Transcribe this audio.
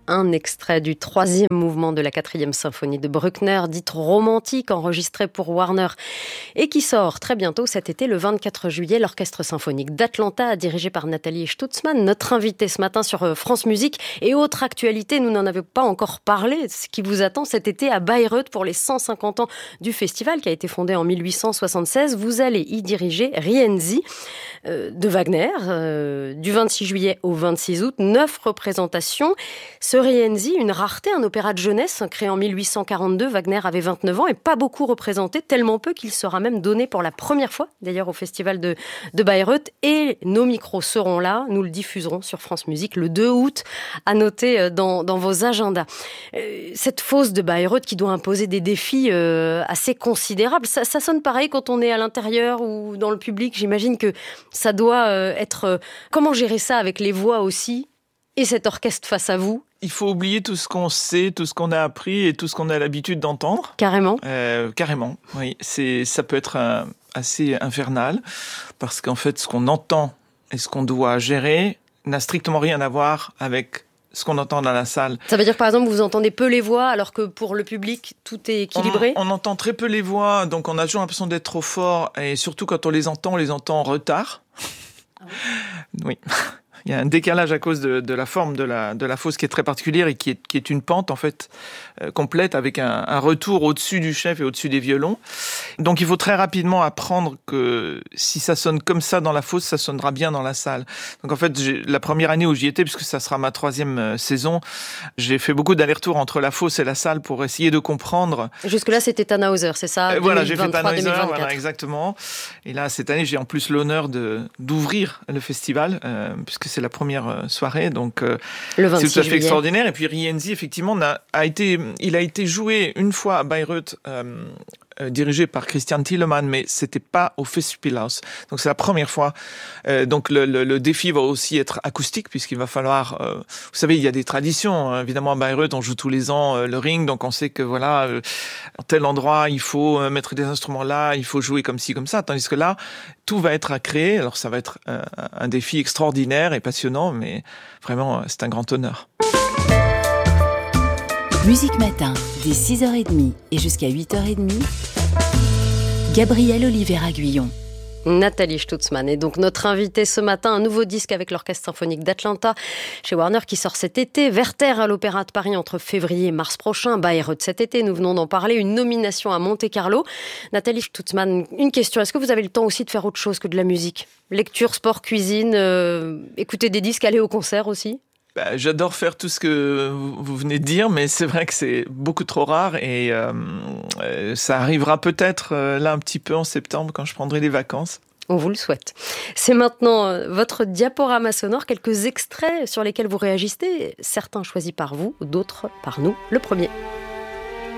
Un extrait du 3e mouvement de la 4e symphonie de Bruckner, dite romantique, enregistrée pour Warner et qui sort très bientôt cet été, le 24 juillet. L'Orchestre symphonique d'Atlanta, dirigé par Nathalie Stutzmann, notre invitée ce matin sur France Musique. Et autre actualité, nous n'en avons pas encore parlé, ce qui vous attend cet été à Bayreuth pour les 150 ans du festival qui a été fondé en 1876. Vous allez y diriger Rienzi de Wagner, du 26 juillet au 26 août, 9 représentations. Ce Rienzi, une rareté, un opéra de jeunesse créé en 1842. Wagner avait 29 ans et pas beaucoup représenté, tellement peu qu'il sera même donné pour la première fois, d'ailleurs au festival de Bayreuth. Et nos micros seront là, nous le diffuserons sur France Musique le 2 août, à noter dans vos agendas. Cette fosse de Bayreuth qui doit imposer des défis assez considérables, ça sonne pareil quand on est à l'intérieur ou dans le public. J'imagine que ça doit être... Comment gérer ça avec les voix aussi et cet orchestre face à vous? Il faut oublier tout ce qu'on sait, tout ce qu'on a appris et tout ce qu'on a l'habitude d'entendre. Carrément. Carrément, oui. Ça peut être assez infernal parce qu'en fait, ce qu'on entend et ce qu'on doit gérer n'a strictement rien à voir avec ce qu'on entend dans la salle. Ça veut dire par exemple vous entendez peu les voix alors que pour le public tout est équilibré? On entend très peu les voix, donc on a toujours l'impression d'être trop fort et surtout quand on les entend en retard. Ah oui. Il y a un décalage à cause de la forme de la fosse qui est très particulière et qui est une pente en fait complète avec un retour au-dessus du chef et au-dessus des violons. Donc il faut très rapidement apprendre que si ça sonne comme ça dans la fosse, ça sonnera bien dans la salle. Donc en fait, la première année où j'y étais, puisque ça sera ma 3e saison, j'ai fait beaucoup d'allers-retours entre la fosse et la salle pour essayer de comprendre. Jusque-là, c'était Tannhäuser, c'est ça? Voilà, j'ai fait Tannhäuser, voilà, exactement. Et là, cette année, j'ai en plus l'honneur d'ouvrir le festival, puisque c'est la première soirée, donc le 26 c'est tout à fait juillet. extraordinaire. Et puis Rienzi, effectivement, il a été joué une fois à Bayreuth, dirigé par Christian Thielemann, mais c'était pas au Festspielhaus. Donc c'est la première fois. Donc le défi va aussi être acoustique, puisqu'il va falloir... vous savez, il y a des traditions. Hein. Évidemment, à Bayreuth, on joue tous les ans le Ring, donc on sait que voilà, à tel endroit, il faut mettre des instruments là, il faut jouer comme ci, comme ça. Tandis que là, tout va être à créer. Alors ça va être un défi extraordinaire et passionnant, mais vraiment, c'est un grand honneur. Musique Matin, dès 6h30 et jusqu'à 8h30, Gabrielle Oliveira-Guyon. Nathalie Stutzmann est donc notre invitée ce matin. Un nouveau disque avec l'Orchestre symphonique d'Atlanta chez Warner qui sort cet été. Werther à l'Opéra de Paris entre février et mars prochain. Bayreuth cet été, nous venons d'en parler. Une nomination à Monte-Carlo. Nathalie Stutzmann, une question. Est-ce que vous avez le temps aussi de faire autre chose que de la musique? Lecture, sport, cuisine, écouter des disques, aller au concert aussi? J'adore faire tout ce que vous venez de dire, mais c'est vrai que c'est beaucoup trop rare et ça arrivera peut-être là un petit peu en septembre quand je prendrai des vacances. On vous le souhaite. C'est maintenant votre diaporama sonore, quelques extraits sur lesquels vous réagissez, certains choisis par vous, d'autres par nous. Le premier.